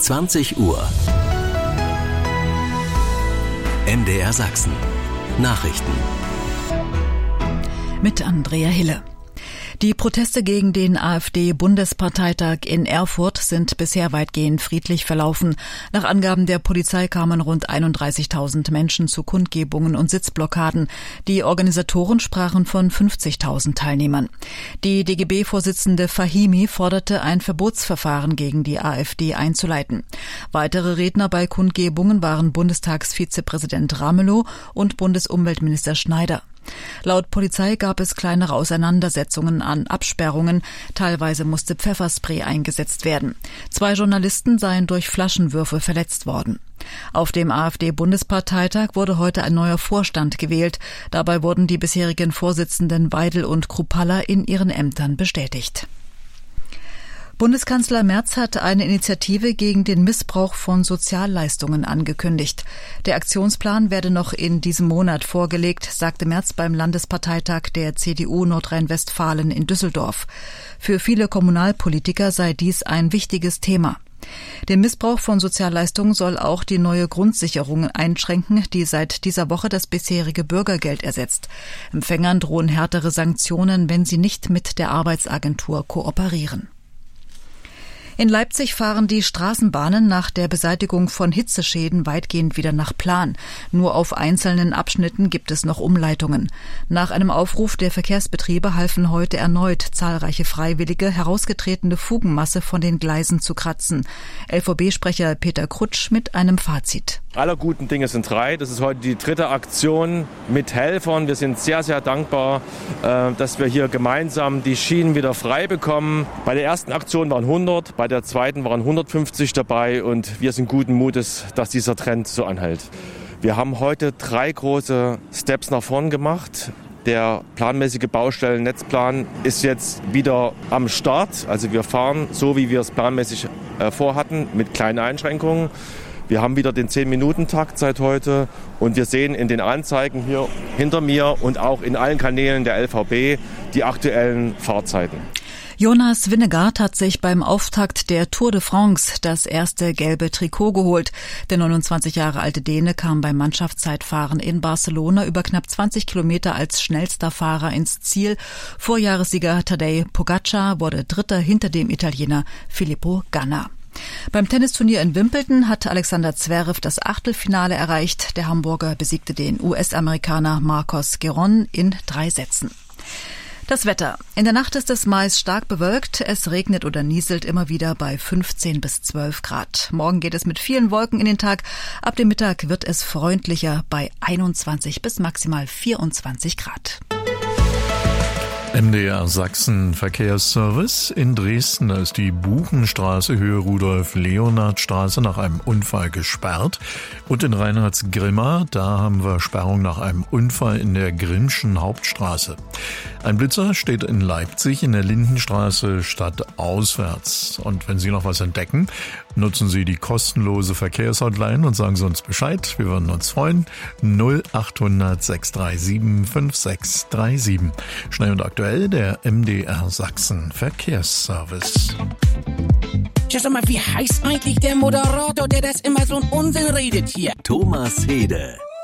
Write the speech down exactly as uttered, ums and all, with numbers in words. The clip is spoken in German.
zwanzig Uhr. M D R Sachsen. Nachrichten. Mit Andrea Hille. Die Proteste gegen den AfD-Bundesparteitag in Erfurt sind bisher weitgehend friedlich verlaufen. Nach Angaben der Polizei kamen rund einunddreißigtausend Menschen zu Kundgebungen und Sitzblockaden. Die Organisatoren sprachen von fünfzigtausend Teilnehmern. Die D G B-Vorsitzende Fahimi forderte, ein Verbotsverfahren gegen die AfD einzuleiten. Weitere Redner bei Kundgebungen waren Bundestagsvizepräsident Ramelow und Bundesumweltminister Schneider. Laut Polizei gab es kleinere Auseinandersetzungen an Absperrungen. Teilweise musste Pfefferspray eingesetzt werden. Zwei Journalisten seien durch Flaschenwürfe verletzt worden. Auf dem AfD-Bundesparteitag wurde heute ein neuer Vorstand gewählt. Dabei wurden die bisherigen Vorsitzenden Weidel und Kruppalla in ihren Ämtern bestätigt. Bundeskanzler Merz hat eine Initiative gegen den Missbrauch von Sozialleistungen angekündigt. Der Aktionsplan werde noch in diesem Monat vorgelegt, sagte Merz beim Landesparteitag der C D U Nordrhein-Westfalen in Düsseldorf. Für viele Kommunalpolitiker sei dies ein wichtiges Thema. Der Missbrauch von Sozialleistungen soll auch die neue Grundsicherung einschränken, die seit dieser Woche das bisherige Bürgergeld ersetzt. Empfängern drohen härtere Sanktionen, wenn sie nicht mit der Arbeitsagentur kooperieren. In Leipzig fahren die Straßenbahnen nach der Beseitigung von Hitzeschäden weitgehend wieder nach Plan. Nur auf einzelnen Abschnitten gibt es noch Umleitungen. Nach einem Aufruf der Verkehrsbetriebe halfen heute erneut zahlreiche Freiwillige, herausgetretene Fugenmasse von den Gleisen zu kratzen. L V B-Sprecher Peter Krutsch mit einem Fazit. Aller guten Dinge sind drei. Das ist heute die dritte Aktion mit Helfern. Wir sind sehr, sehr dankbar, dass wir hier gemeinsam die Schienen wieder frei bekommen. Bei der ersten Aktion waren hundert, bei der zweiten waren hundertfünfzig dabei und wir sind guten Mutes, dass dieser Trend so anhält. Wir haben heute drei große Steps nach vorn gemacht. Der planmäßige Baustellennetzplan ist jetzt wieder am Start. Also wir fahren so, wie wir es planmäßig vorhatten, mit kleinen Einschränkungen. Wir haben wieder den zehn-Minuten-Takt seit heute und wir sehen in den Anzeigen hier hinter mir und auch in allen Kanälen der L V B die aktuellen Fahrzeiten. Jonas Vingegaard hat sich beim Auftakt der Tour de France das erste gelbe Trikot geholt. Der neunundzwanzig Jahre alte Däne kam beim Mannschaftszeitfahren in Barcelona über knapp zwanzig Kilometer als schnellster Fahrer ins Ziel. Vorjahressieger Tadej Pogačar wurde Dritter hinter dem Italiener Filippo Ganna. Beim Tennisturnier in Wimbledon hat Alexander Zverev das Achtelfinale erreicht. Der Hamburger besiegte den U S-Amerikaner Marcos Giron in drei Sätzen. Das Wetter. In der Nacht ist es meist stark bewölkt. Es regnet oder nieselt immer wieder bei fünfzehn bis zwölf Grad. Morgen geht es mit vielen Wolken in den Tag. Ab dem Mittag wird es freundlicher bei einundzwanzig bis maximal vierundzwanzig Grad. M D R Sachsen Verkehrsservice. In Dresden ist die Buchenstraße Höhe Rudolf-Leonhard-Straße nach einem Unfall gesperrt. Und in Reinhardsgrimma, da haben wir Sperrung nach einem Unfall in der Grimmschen Hauptstraße. Ein Blitzer steht in Leipzig in der Lindenstraße stadtauswärts. Und wenn Sie noch was entdecken, nutzen Sie die kostenlose Verkehrshotline und sagen Sie uns Bescheid. Wir würden uns freuen. null achthundert sechs drei sieben fünf sechs drei sieben. Schnell und aktuell der M D R Sachsen Verkehrsservice. Ja, sag mal, wie heißt eigentlich der Moderator, der das immer so einen Unsinn redet hier? Thomas Hede.